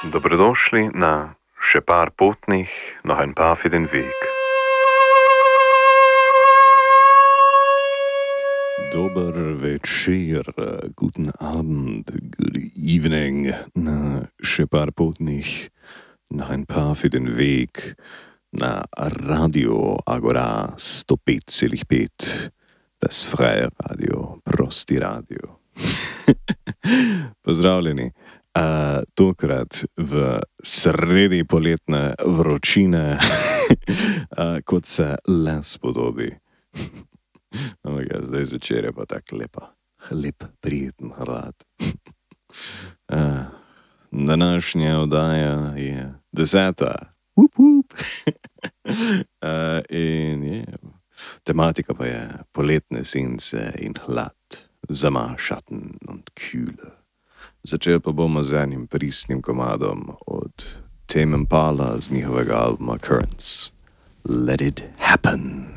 Dobrodošli na še par potnih, noch ein paar für den Weg. Dober večer, guten Abend, good evening na še par potnih, noch ein paar für den Weg na Radio Agora 105,5, das freie radio, prosti radio. Pozdravljeni. Tokrat v sredi poletne vročine, kot se le spodobi. Zdaj zvečer je pa tako lep, prijeten hlad. Današnja oddaja je 10. In tematika pa je poletne sence in hlad, Sommer, Schatten und Kühle. Začel pa bomo z enim pristnim komadom od Tame Impala z njihovega albuma Currents. Let it happen.